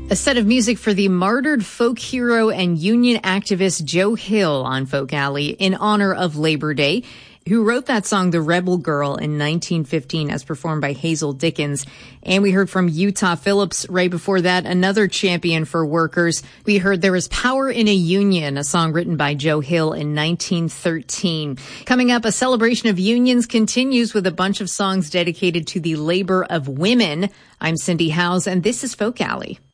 A set of music for the martyred folk hero and union activist Joe Hill on Folk Alley in honor of Labor Day, who wrote that song, The Rebel Girl, in 1915 as performed by Hazel Dickens. And we heard from Utah Phillips right before that, another champion for workers. We heard There Is Power in a Union, a song written by Joe Hill in 1913. Coming up, a celebration of unions continues with a bunch of songs dedicated to the labor of women. I'm Cindy Howes, and this is Folk Alley.